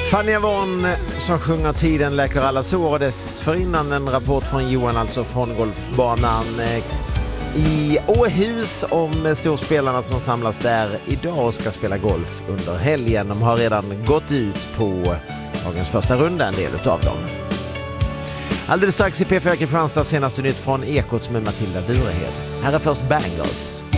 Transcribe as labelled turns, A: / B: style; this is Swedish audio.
A: Fanny Avon som sjunger Tiden läker alla sår, och dessförinnan en rapport från Johan, alltså från golfbanan i Åhus, om storspelarna som samlas där idag och ska spela golf under helgen. De har redan gått ut på dagens första runda, en del av dem. Alldeles strax i P4 Kristianstad senaste nytt från Ekot med Matilda Durehed. Här är först Bangles.